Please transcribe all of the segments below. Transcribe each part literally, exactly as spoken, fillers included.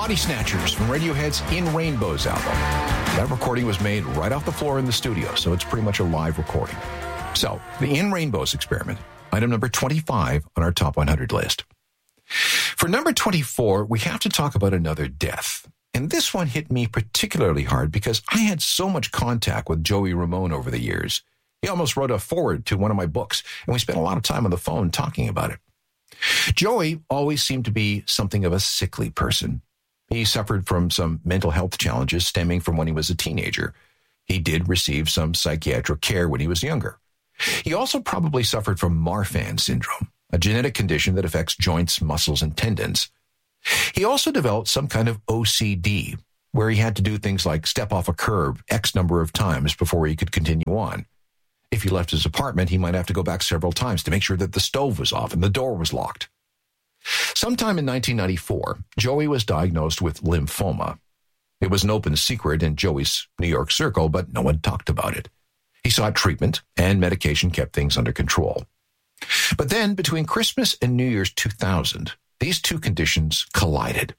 Body Snatchers from Radiohead's In Rainbows album. That recording was made right off the floor in the studio, so it's pretty much a live recording. So, the In Rainbows Experiment, item number twenty-five on our top one hundred list. For number twenty-four, we have to talk about another death. And this one hit me particularly hard because I had so much contact with Joey Ramone over the years. He almost wrote a foreword to one of my books, and we spent a lot of time on the phone talking about it. Joey always seemed to be something of a sickly person. He suffered from some mental health challenges stemming from when he was a teenager. He did receive some psychiatric care when he was younger. He also probably suffered from Marfan syndrome, a genetic condition that affects joints, muscles, and tendons. He also developed some kind of O C D, where he had to do things like step off a curb X number of times before he could continue on. If he left his apartment, he might have to go back several times to make sure that the stove was off and the door was locked. Sometime in nineteen ninety-four, Joey was diagnosed with lymphoma. It was an open secret in Joey's New York circle, but no one talked about it. He sought treatment, and medication kept things under control. But then, between Christmas and New Year's two thousand, these two conditions collided.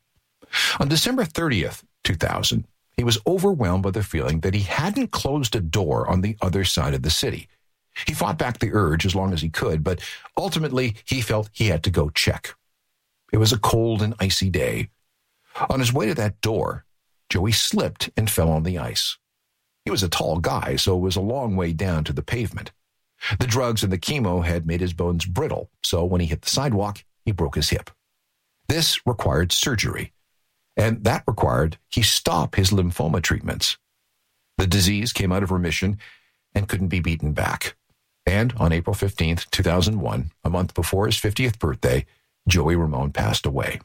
On December thirtieth, two thousand, he was overwhelmed by the feeling that he hadn't closed a door on the other side of the city. He fought back the urge as long as he could, but ultimately he felt he had to go check. It was a cold and icy day. On his way to that door, Joey slipped and fell on the ice. He was a tall guy, so it was a long way down to the pavement. The drugs and the chemo had made his bones brittle, so when he hit the sidewalk, he broke his hip. This required surgery, and that required he stop his lymphoma treatments. The disease came out of remission and couldn't be beaten back. And on April fifteenth, two thousand one, a month before his fiftieth birthday, Joey Ramone passed away.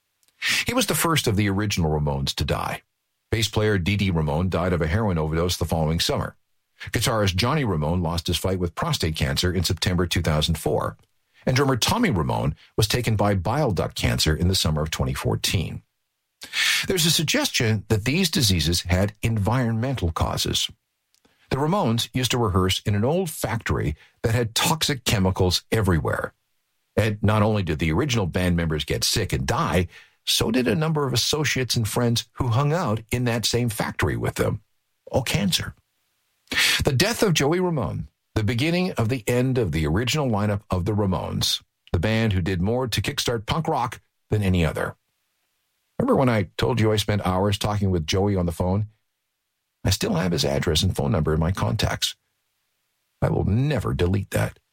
He was the first of the original Ramones to die. Bass player Dee Dee Ramone died of a heroin overdose the following summer. Guitarist Johnny Ramone lost his fight with prostate cancer in September two thousand four. And drummer Tommy Ramone was taken by bile duct cancer in the summer of twenty fourteen. There's a suggestion that these diseases had environmental causes. The Ramones used to rehearse in an old factory that had toxic chemicals everywhere. And not only did the original band members get sick and die, so did a number of associates and friends who hung out in that same factory with them. All cancer. The death of Joey Ramone, the beginning of the end of the original lineup of the Ramones, the band who did more to kickstart punk rock than any other. Remember when I told you I spent hours talking with Joey on the phone? I still have his address and phone number in my contacts. I will never delete that.